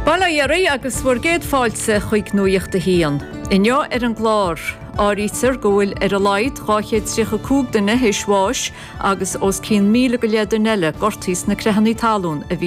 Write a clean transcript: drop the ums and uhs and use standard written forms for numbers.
Bala iarraí agus bhfuair géad fáilte chuig nuíocht a hían. Inniu an glár. Árítar gohfuil a laid 235 duine héisváis agus os 100,000 go leadar neile gortaís na crehannaí talún a bhí